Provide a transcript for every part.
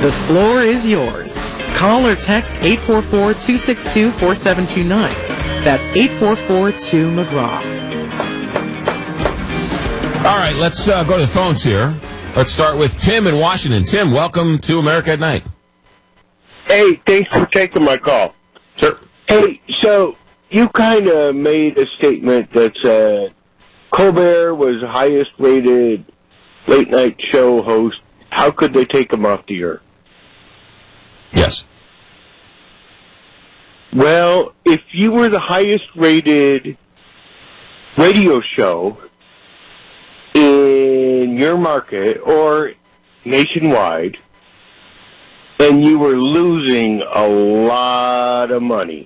The floor is yours. Call or text 844-262-4729. That's 844-2-McGraw. All right, let's go to the phones here. Let's start with Tim in Washington. Tim, welcome to America at Night. Hey, thanks for taking my call. Sure. Hey, so you kind of made a statement that said Colbert was the highest rated late night show host. How could they take him off the air? Yes. Well, if you were the highest rated radio show in your market or nationwide, and you were losing a lot of money,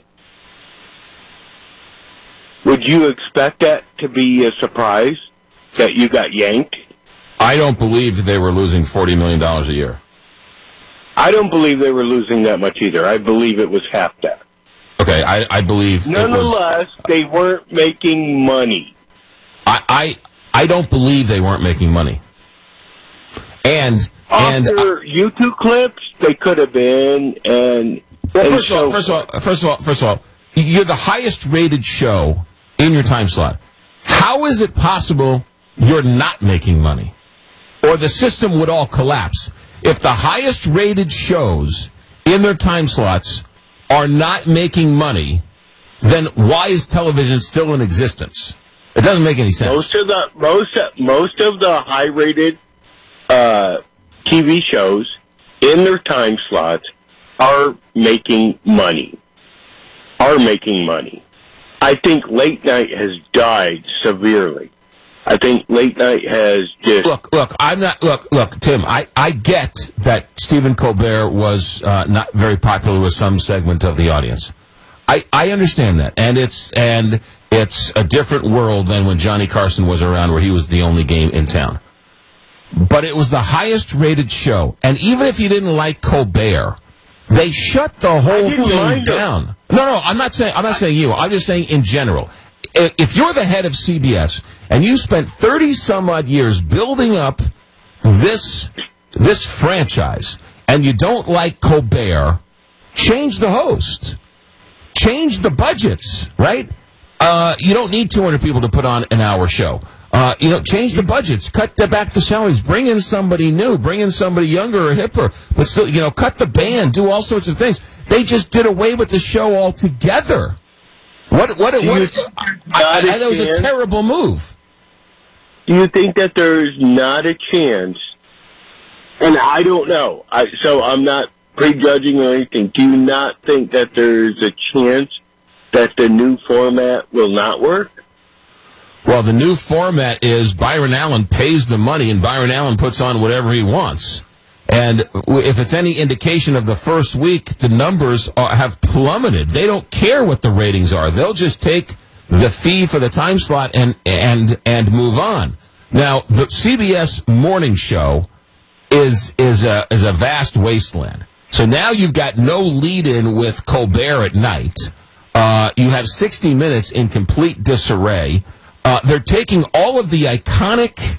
would you expect that to be a surprise, that you got yanked? I don't believe they were losing $40 million a year. I don't believe they were losing that much either. I believe it was half that. Okay, I believe Nonetheless, they weren't making money. I don't believe they weren't making money. And after YouTube clips, they could have been. And well, first of all, you're the highest rated show in your time slot. How is it possible you're not making money, or the system would all collapse if the highest rated shows in their time slots are not making money? Then why is television still in existence? It doesn't make any sense. Most of the high rated TV shows in their time slots are making money. I think late night has died severely. I think late night has just... Look, Tim, I get that Stephen Colbert was not very popular with some segment of the audience. I understand that, and it's a different world than when Johnny Carson was around, where he was the only game in town. But it was the highest rated show, and even if you didn't like Colbert, they shut the whole thing down. No, I'm not saying you. I'm just saying in general. If you're the head of CBS and you spent 30 some odd years building up this franchise, and you don't like Colbert, change the host, change the budgets, right? You don't need 200 people to put on an hour show. Change the budgets, cut back the salaries, bring in somebody new, bring in somebody younger or hipper, but still, cut the band, do all sorts of things. They just did away with the show altogether. That was a terrible move. Do you think that there's not a chance, and I don't know, so I'm not prejudging or anything, do you not think that there's a chance that the new format will not work? Well, the new format is Byron Allen pays the money and Byron Allen puts on whatever he wants. And if it's any indication of the first week, the numbers have plummeted. They don't care what the ratings are. They'll just take the fee for the time slot and move on. Now, the CBS morning show is a vast wasteland. So now you've got no lead-in with Colbert at night. You have 60 Minutes in complete disarray. They're taking all of the iconic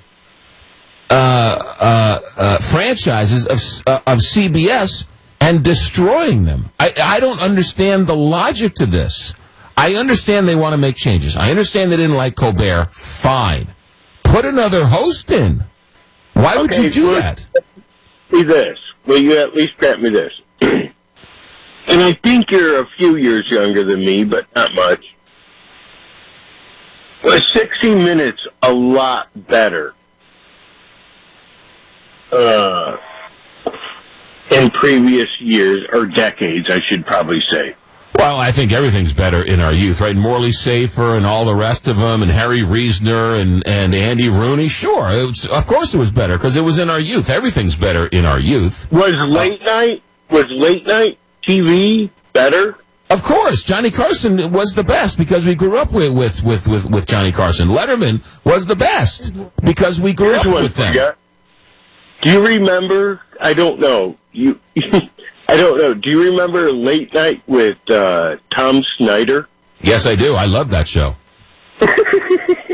franchises of CBS and destroying them. I don't understand the logic to this. I understand they want to make changes. I understand they didn't like Colbert. Fine. Put another host in. Why would you do that? See this. Will you at least grant me this? And I think you're a few years younger than me, but not much. Was 60 Minutes a lot better in previous years, or decades, I should probably say? Well, I think everything's better in our youth, right? Morley Safer and all the rest of them, and Harry Reasoner and Andy Rooney. Sure, of course it was better, because it was in our youth. Everything's better in our youth. Was late night TV better? Of course, Johnny Carson was the best because we grew up with Johnny Carson. Letterman was the best because we grew up with them. Do you remember? I don't know. I don't know. Do you remember Late Night with Tom Snyder? Yes, I do. I love that show.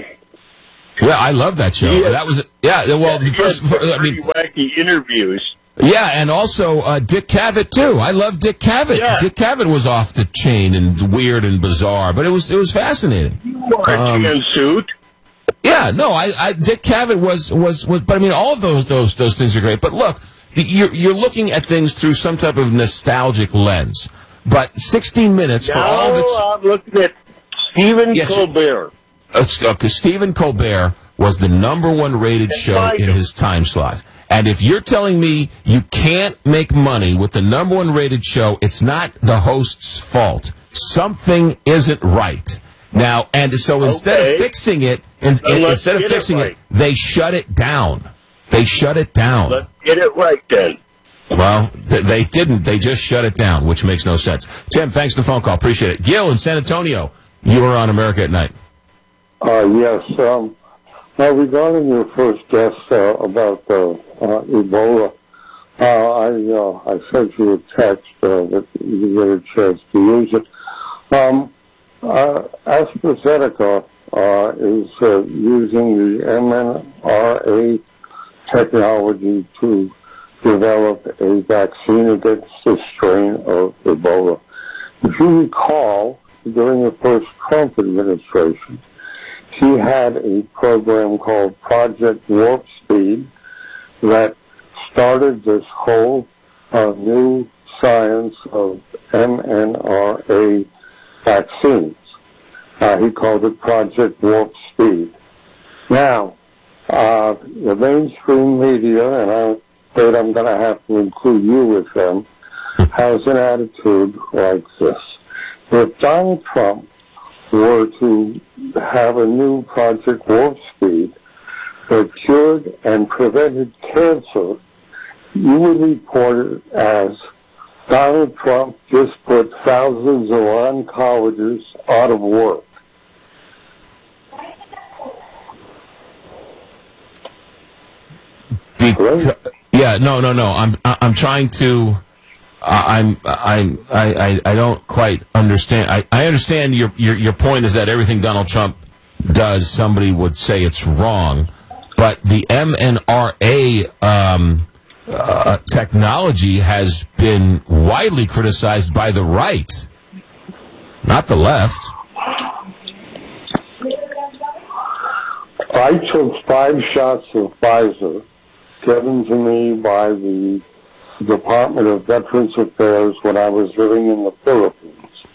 Yeah, I love that show. Yeah. That was Well, wacky interviews. Yeah, and also Dick Cavett too. I love Dick Cavett. Yeah. Dick Cavett was off the chain and weird and bizarre, but it was fascinating. You wore a tan suit. Yeah, no, I Dick Cavett was, but I mean, all of those things are great. But look, you're looking at things through some type of nostalgic lens. But 16 Minutes for all that's... I'm looking at Stephen Colbert. Stephen Colbert was the #1 rated show in his time slot. And if you're telling me you can't make money with the #1 rated show, it's not the host's fault. Something isn't right. Now, and so instead of fixing it, they shut it down. They shut it down. Let's get it right then. Well, they didn't. They just shut it down, which makes no sense. Tim, thanks for the phone call. Appreciate it. Gil in San Antonio, you were on America at Night. Yes. Now, regarding your first guest about Ebola, I sent you a text that you get a chance to use it. AstraZeneca is using the mRNA technology to develop a vaccine against the strain of Ebola. If you recall, during the first Trump administration, he had a program called Project Warp Speed that started this whole new science of mRNA vaccines. He called it Project Warp Speed. Now, the mainstream media, and I'm afraid I'm going to have to include you with them, has an attitude like this. If Donald Trump were to have a new Project Warp Speed that cured and prevented cancer, you would report it as Donald Trump just put thousands of oncologists out of work. Yeah, no. I'm trying to. I don't quite understand. I understand your point is that everything Donald Trump does, somebody would say it's wrong, but the mRNA technology has been widely criticized by the right, not the left. I took 5 shots of Pfizer given to me by the Department of Veterans Affairs when I was living in the Philippines.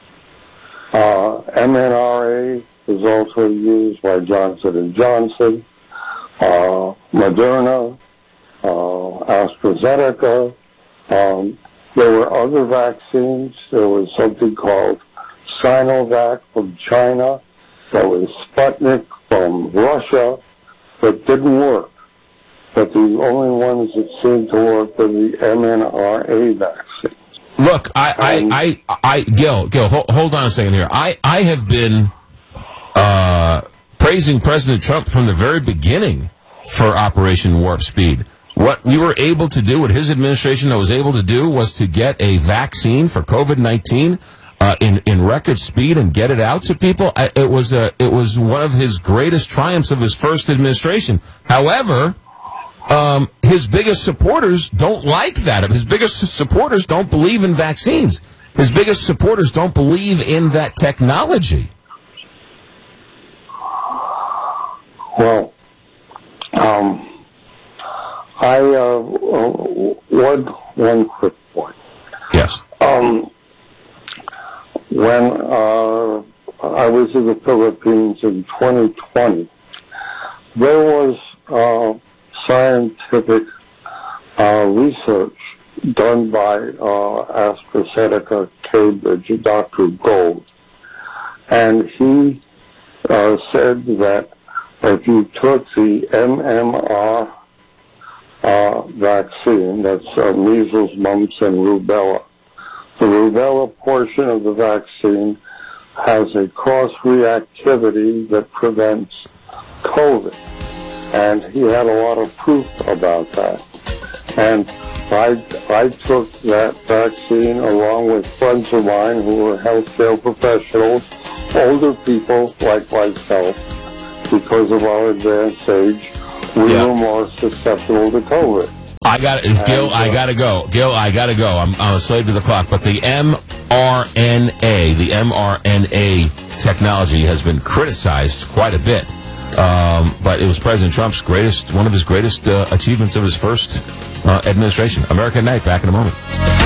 mRNA is also used by Johnson & Johnson, Moderna, AstraZeneca. There were other vaccines. There was something called Sinovac from China. There was Sputnik from Russia that didn't work. But the only ones that seemed to work were the mRNA vaccines. Look, Gil, hold on a second here. I have been praising President Trump from the very beginning for Operation Warp Speed. What we were able to do, what his administration was able to do, was to get a vaccine for COVID-19 in record speed and get it out to people. It was one of his greatest triumphs of his first administration. However, his biggest supporters don't like that. His biggest supporters don't believe in vaccines. His biggest supporters don't believe in that technology. Well, one quick point. Yes. When I was in the Philippines in 2020, there was scientific research done by AstraZeneca Cambridge, Dr. Gold, and he said that if you took the MMR vaccine, that's measles, mumps, and rubella, the rubella portion of the vaccine has a cross-reactivity that prevents COVID. And he had a lot of proof about that. And I took that vaccine along with friends of mine who were healthcare professionals, older people like myself. Because of our advanced age, we were more susceptible to COVID. I got Gil. I gotta go. Gil, I gotta go. I'm a slave to the clock. But the mRNA technology has been criticized quite a bit. But it was President Trump's one of his greatest achievements of his first administration. American Night. Back in a moment.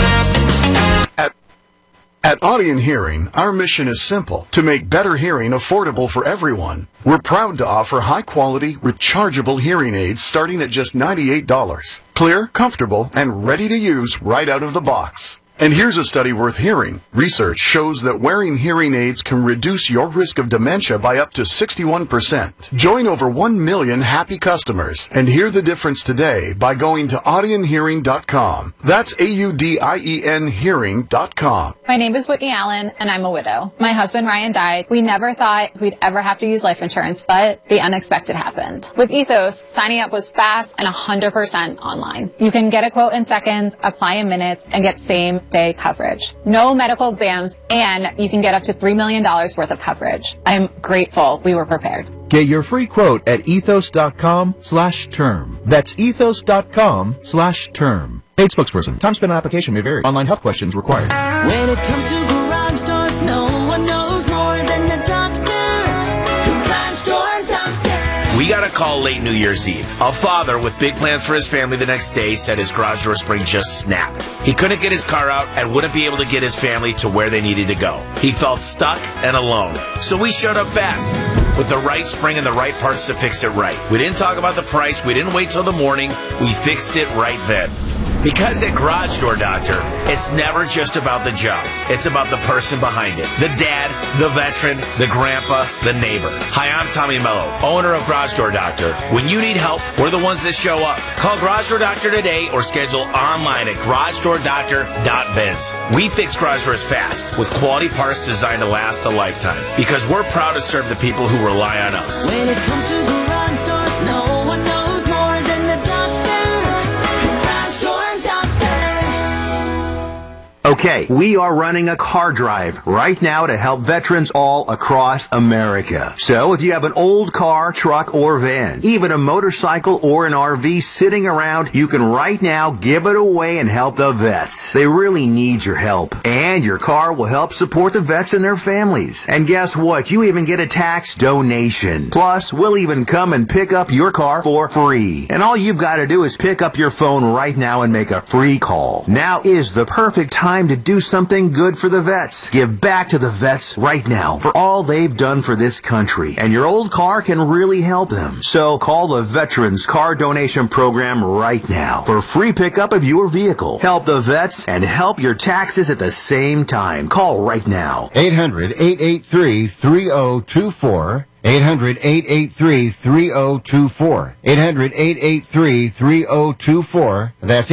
At Audion Hearing, our mission is simple: to make better hearing affordable for everyone. We're proud to offer high-quality, rechargeable hearing aids starting at just $98. Clear, comfortable, and ready to use right out of the box. And here's a study worth hearing. Research shows that wearing hearing aids can reduce your risk of dementia by up to 61%. Join over 1 million happy customers and hear the difference today by going to audionhearing.com. That's AUDIEN hearing.com. My name is Whitney Allen, and I'm a widow. My husband Ryan died. We never thought we'd ever have to use life insurance, but the unexpected happened. With Ethos, signing up was fast and 100% online. You can get a quote in seconds, apply in minutes, and get same-day coverage. No medical exams, and you can get up to $3 million worth of coverage. I'm grateful we were prepared. Get your free quote at ethos.com/term. That's ethos.com/term. Paid spokesperson. Time spent on application may vary. Online health questions required. When it comes to garage doors, no one knows more than the doctor. Garage Door Doctor. We got a call late New Year's Eve. A father with big plans for his family the next day said his garage door spring just snapped. He couldn't get his car out and wouldn't be able to get his family to where they needed to go. He felt stuck and alone. So we showed up fast with the right spring and the right parts to fix it right. We didn't talk about the price. We didn't wait till the morning. We fixed it right then. Because at Garage Door Doctor, it's never just about the job. It's about the person behind it. The dad, the veteran, the grandpa, the neighbor. Hi, I'm Tommy Mello, owner of Garage Door Doctor. When you need help, we're the ones that show up. Call Garage Door Doctor today or schedule online at garagedoordoctor.biz. We fix garage doors fast with quality parts designed to last a lifetime. Because we're proud to serve the people who rely on us. When it comes to garage doors, no one knows more than the doctor. Garage Door Doctor. Okay, we are running a car drive right now to help veterans all across America. So if you have an old car, truck, or van, even a motorcycle or an RV sitting around, you can right now give it away and help the vets. They really need your help. And your car will help support the vets and their families. And guess what? You even get a tax donation. Plus, we'll even come and pick up your car for free. And all you've got to do is pick up your phone right now and make a free call. Now is the perfect time to do something good for the vets. Give back to the vets right now for all they've done for this country. And your old car can really help them. So call the Veterans Car Donation Program right now for free pickup of your vehicle. Help the vets and help your taxes at the same time. Call right now. 800-883-3024. 800-883-3024. 800-883-3024. That's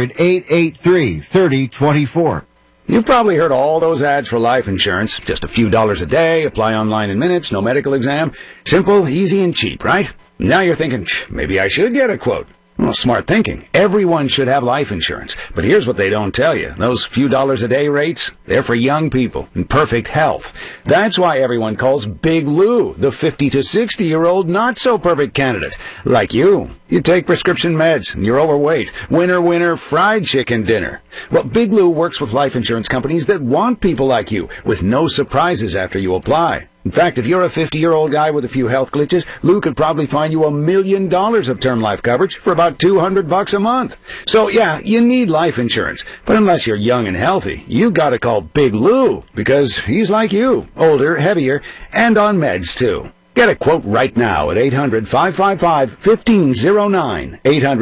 800-883-3024. You've probably heard all those ads for life insurance. Just a few dollars a day, apply online in minutes, no medical exam. Simple, easy, and cheap, right? Now you're thinking, maybe I should get a quote. Well, smart thinking. Everyone should have life insurance. But here's what they don't tell you. Those few dollars a day rates, they're for young people in perfect health. That's why everyone calls Big Lou the 50 to 60-year-old not-so-perfect candidate. Like you. You take prescription meds and you're overweight. Winner, winner, fried chicken dinner. Well, Big Lou works with life insurance companies that want people like you with no surprises after you apply. In fact, if you're a 50-year-old guy with a few health glitches, Lou could probably find you $1 million of term life coverage for about $200 a month. So yeah, you need life insurance. But unless you're young and healthy, you gotta call Big Lou because he's like you, older, heavier, and on meds too. Get a quote right now at 800-555-1509,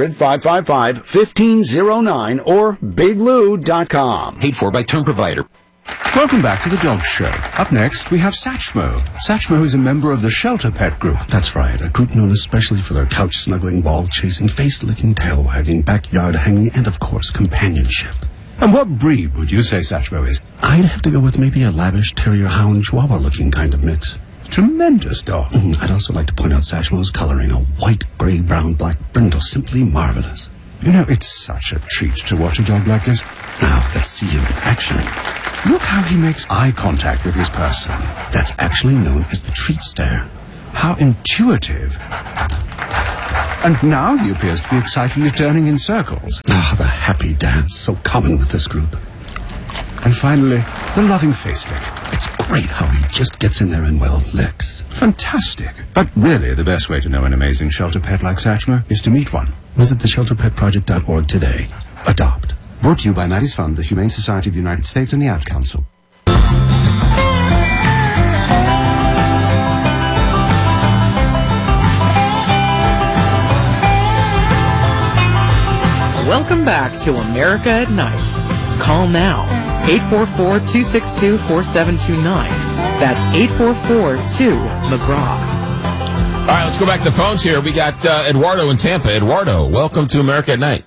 800-555-1509, or biglou.com. Paid for by Term Provider. Welcome back to the Dog Show. Up next, we have Satchmo. Satchmo is a member of the Shelter Pet Group. That's right, a group known especially for their couch-snuggling, ball-chasing, face-licking, tail-wagging, backyard-hanging, and, of course, companionship. And what breed would you say Satchmo is? I'd have to go with maybe a lavish terrier-hound chihuahua-looking kind of mix. Tremendous dog. I'd also like to point out Satchmo's coloring, a white, gray, brown, black brindle, simply marvelous. You know, it's such a treat to watch a dog like this. Now, let's see him in action. Look how he makes eye contact with his person. That's actually known as the treat stare. How intuitive. And now he appears to be excitedly turning in circles. Ah, the happy dance, so common with this group. And finally, the loving face lick. It's great how he just gets in there and, well, licks. Fantastic. But really, the best way to know an amazing shelter pet like Satchmo is to meet one. Visit theshelterpetproject.org today. Adopt. Brought to you by Maddie's Fund, the Humane Society of the United States, and the Ad Council. Welcome back to America at Night. Call now, 844-262-4729. That's 844-2-McGraw. All right, let's go back to the phones here. We got Eduardo in Tampa. Eduardo, welcome to America at Night.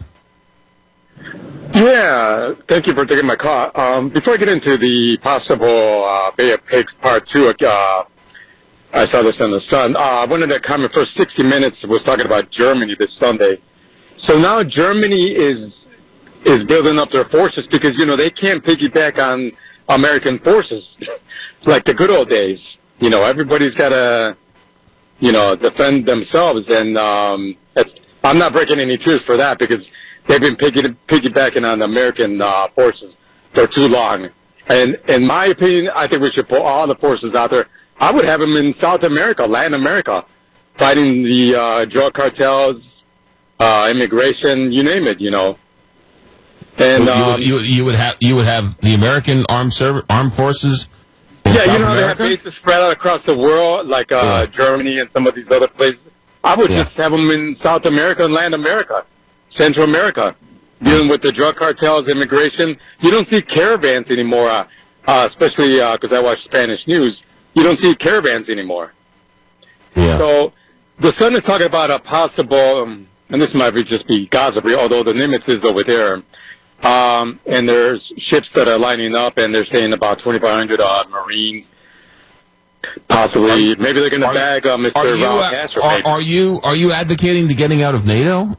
Yeah, thank you for taking my call. Before I get into the possible Bay of Pigs Part 2, I saw this on the Sun. One of the comment for 60 Minutes was talking about Germany this Sunday. So now Germany is building up their forces because, you know, they can't piggyback on American forces like the good old days. You know, everybody's got to, you know, defend themselves. And I'm not breaking any truth for that because they've been piggybacking on the American forces for too long. And in my opinion, I think we should put all the forces out there. I would have them in South America, Latin America, fighting the drug cartels, immigration, you name it, you know. And you would have the American armed forces. In South you know, America? they have bases spread out across the world, like Germany and some of these other places. I would just have them in South America and Latin America, Central America, dealing with the drug cartels, immigration. You don't see caravans anymore, especially because I watch Spanish news. You don't see caravans anymore. Yeah. So the Sun is talking about a possible, and this might just be gossip, although the Nimitz is over there. And there's ships that are lining up, and they're saying about 2,500 Marines. Possibly, maybe they're going to bag Mr. Raul Castro. Are you advocating the getting out of NATO?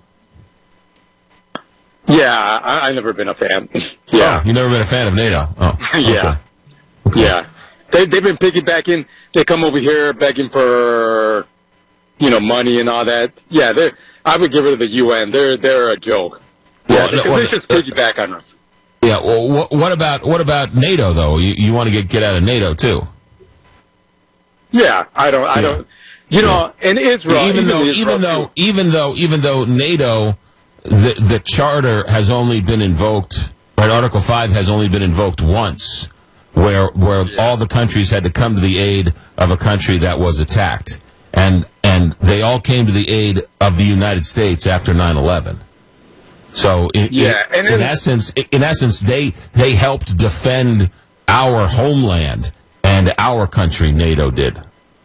Yeah, I've never been a fan. Yeah, you've never been a fan of NATO. Oh, yeah, okay. Yeah. They've been piggybacking. They come over here begging for, you know, money and all that. Yeah, I would get rid of the UN. They're a joke. Yeah, they just piggyback on us. Yeah. Well, what about NATO though? You want to get out of NATO too? Yeah, I don't. You know, in Israel, even though NATO, the charter has only been invoked. Right, Article 5 has only been invoked once, where all the countries had to come to the aid of a country that was attacked, and they all came to the aid of the United States after 9/11. So in essence, they helped defend our homeland and our country. NATO did.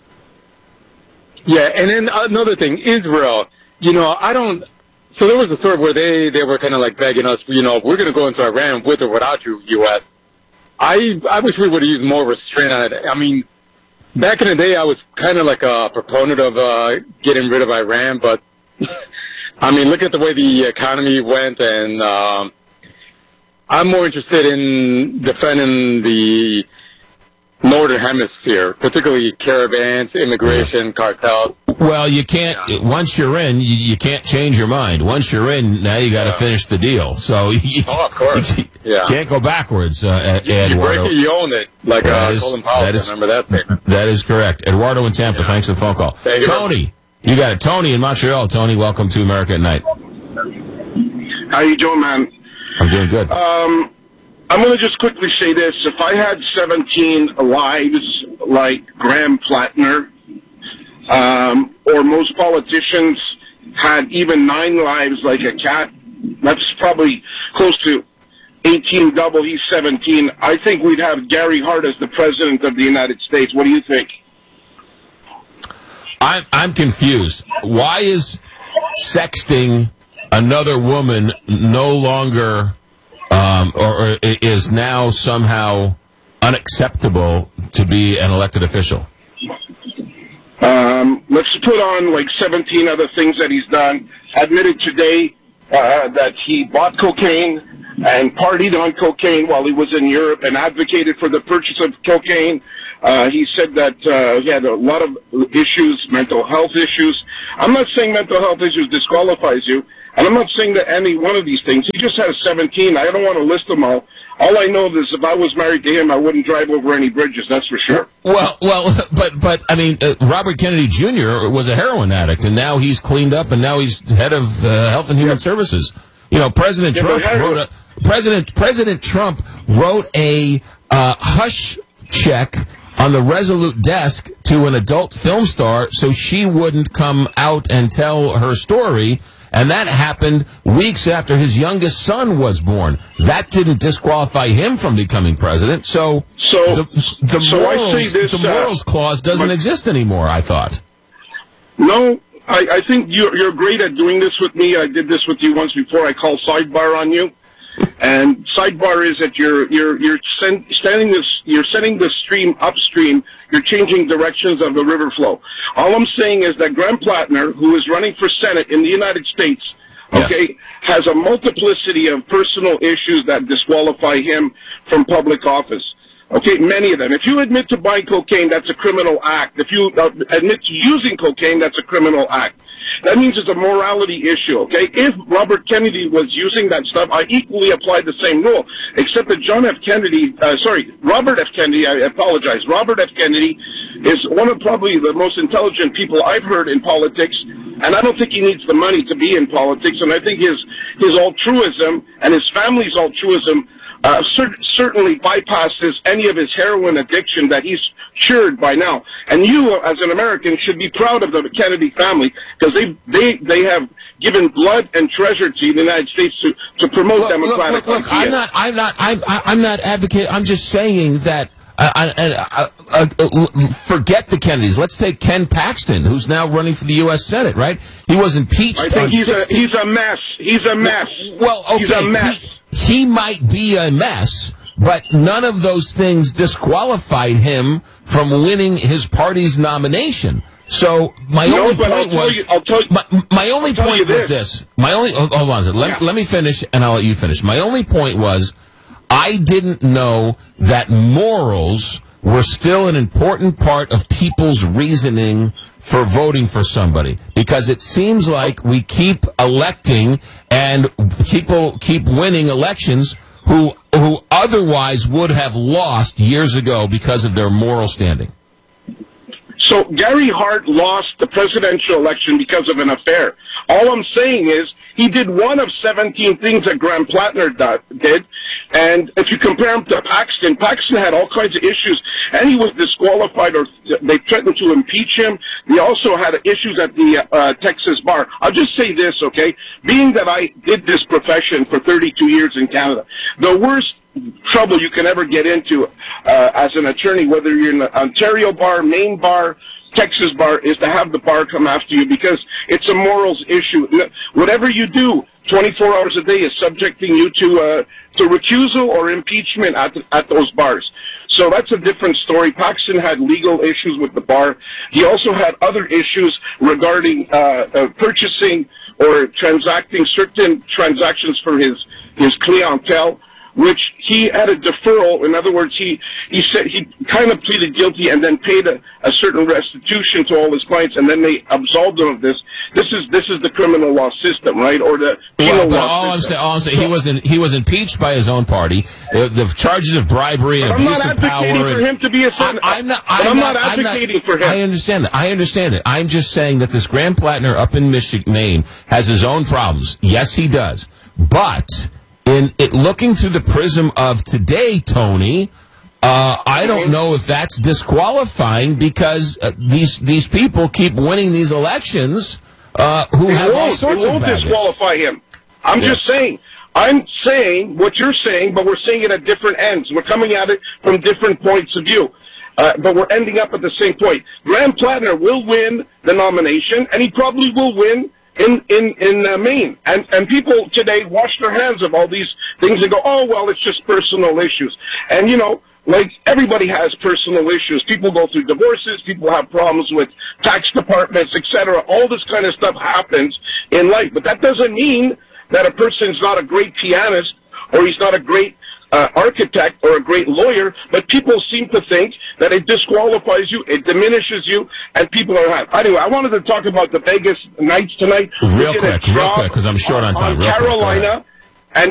Yeah, and then another thing, Israel. You know, So there was a story where they were kind of like begging us, you know, we're going to go into Iran with or without you, U.S. I wish we would have used more restraint on it. I mean, back in the day, I was kind of like a proponent of getting rid of Iran, but I mean, look at the way the economy went, and I'm more interested in defending the Northern Hemisphere, particularly caravans, immigration, cartels. Well, you can't. Once you're in, you can't change your mind. Once you're in, now you got to finish the deal. So you, of course, you can't go backwards. You break it, you own it. Like Colin Powell. Remember that statement? That is correct. Eduardo in Tampa. Thanks for the phone call. Tony, you got it. Tony in Montreal. Tony, welcome to America at Night. How you doing, man? I'm doing good. I'm going to just quickly say this. If I had 17 lives like Graham Plattner, or most politicians had even 9 lives like a cat, that's probably close to 18 double, he's 17. I think we'd have Gary Hart as the president of the United States. What do you think? I'm confused. Why is sexting another woman no longer... or is now somehow unacceptable to be an elected official? Let's put on like 17 other things that he's done. Admitted today that he bought cocaine and partied on cocaine while he was in Europe and advocated for the purchase of cocaine. He said that he had a lot of issues, mental health issues. I'm not saying mental health issues disqualifies you, and I'm not saying that any one of these things. He just had 17. I don't want to list them all. All I know is if I was married to him, I wouldn't drive over any bridges. That's for sure. Well, but I mean, Robert Kennedy Jr. was a heroin addict, and now he's cleaned up, and now he's head of Health and Human Services. You know, President Trump wrote a hush check on the Resolute desk to an adult film star so she wouldn't come out and tell her story. And that happened weeks after his youngest son was born. That didn't disqualify him from becoming president. So the morals clause doesn't exist anymore, I thought. No, I think you're great at doing this with me. I did this with you once before. I called sidebar on you. And sidebar is that you're sending the stream upstream. You're changing directions of the river flow. All I'm saying is that Graham Plattner, who is running for Senate in the United States, has a multiplicity of personal issues that disqualify him from public office. Okay, many of them. If you admit to buying cocaine, that's a criminal act. If you admit to using cocaine, that's a criminal act. That means it's a morality issue, okay? If Robert Kennedy was using that stuff, I equally applied the same rule, except that Robert F. Kennedy, I apologize. Robert F. Kennedy is one of probably the most intelligent people I've heard in politics, and I don't think he needs the money to be in politics, and I think his altruism and his family's altruism certainly bypasses any of his heroin addiction that he's cured by now. And you, as an American, should be proud of the Kennedy family because they have given blood and treasure to the United States to promote democratic ideas. I'm not advocating. I'm just saying that. Forget the Kennedys. Let's take Ken Paxton, who's now running for the U.S. Senate. Right? He was impeached. I think he's a mess. He's a mess. Well, okay. He's a mess. He might be a mess, but none of those things disqualified him from winning his party's nomination. So my only point was this. Hold on. Let me finish, and I'll let you finish. My only point was I didn't know that morals were still an important part of people's reasoning for voting for somebody, because it seems like we keep electing and people keep winning elections who otherwise would have lost years ago because of their moral standing. So Gary Hart lost the presidential election because of an affair. All I'm saying is he did one of 17 things that Graham Plattner did. And if you compare him to Paxton had all kinds of issues, and he was disqualified, or they threatened to impeach him. They also had issues at the Texas bar. I'll just say this, okay? Being that I did this profession for 32 years in Canada, the worst trouble you can ever get into as an attorney, whether you're in the Ontario bar, Maine bar, Texas bar, is to have the bar come after you because it's a morals issue. Whatever you do 24 hours a day is subjecting you to recusal or impeachment at those bars. So that's a different story. Paxton had legal issues with the bar. He also had other issues regarding purchasing or transacting certain transactions for his clientele, which he had a deferral. In other words, he said he kind of pleaded guilty and then paid a certain restitution to all his clients, and then they absolved him of this. This is the criminal law system, right? Or the penal law system. All I'm saying, he was impeached by his own party. The charges of bribery and abuse of power. I'm not advocating for him to be a senator. I'm not advocating for him. I understand that. I'm just saying that this Graham Plattner up in Maine has his own problems. Yes, he does. But looking through the prism of today, Tony, I don't know if that's disqualifying because these people keep winning these elections who have all sorts of baggage. It won't disqualify him. I'm just saying. I'm saying what you're saying, but we're saying it at different ends. We're coming at it from different points of view. But we're ending up at the same point. Graham Plattner will win the nomination, and he probably will win in Maine. And people today wash their hands of all these things and go, oh, well, it's just personal issues. And, you know, like everybody has personal issues. People go through divorces. People have problems with tax departments, etc. All this kind of stuff happens in life. But that doesn't mean that a person's not a great pianist or he's not a great architect or a great lawyer, but people seem to think that it disqualifies you, it diminishes you, and people are happy. Anyway, I wanted to talk about the Vegas Knights tonight. Real quick, because I'm short on time. Carolina,